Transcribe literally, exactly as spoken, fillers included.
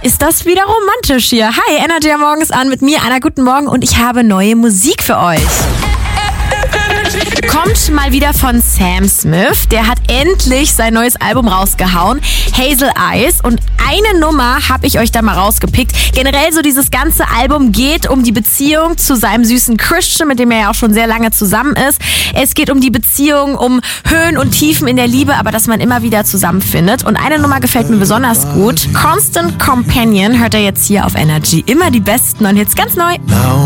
ist das wieder romantisch hier. Hi, Energy am Morgens an mit mir, Anna, guten Morgen und ich habe neue Musik für euch. Kommt mal wieder von Sam Smith. Der hat endlich sein neues Album rausgehauen, Hazel Eyes. Und eine Nummer habe ich euch da mal rausgepickt. Generell so dieses ganze Album geht um die Beziehung zu seinem süßen Christian, mit dem er ja auch schon sehr lange zusammen ist. Es geht um die Beziehung, um Höhen und Tiefen in der Liebe, aber dass man immer wieder zusammenfindet. Und eine Nummer gefällt mir besonders gut. Constant Companion hört er jetzt hier auf Energy. Immer die besten und jetzt ganz neu. Now